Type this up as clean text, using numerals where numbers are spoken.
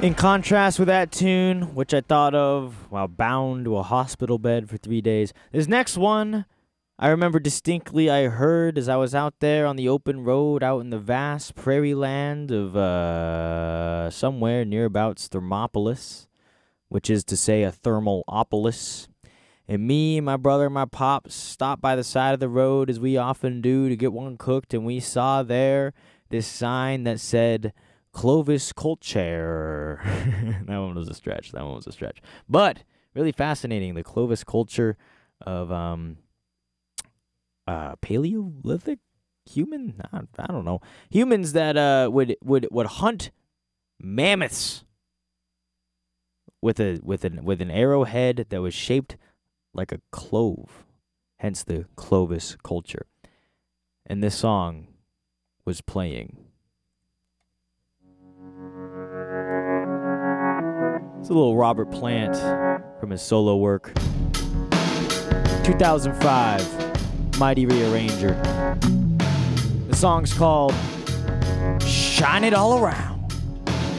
In contrast with that tune, which I thought of while bound to a hospital bed for 3 days, this next one I remember distinctly I heard as I was out there on the open road out in the vast prairie land of somewhere nearabouts Thermopolis, which is to say a thermalopolis. And me and my brother and my pops stopped by the side of the road as we often do to get one cooked, and we saw there this sign that said Clovis culture. That one was a stretch. But really fascinating, the Clovis culture of Paleolithic human. I don't know, humans that would hunt mammoths with an arrowhead that was shaped like a clove. Hence the Clovis culture. And this song was playing. It's a little Robert Plant from his solo work. 2005, Mighty Rearranger. The song's called Shine It All Around.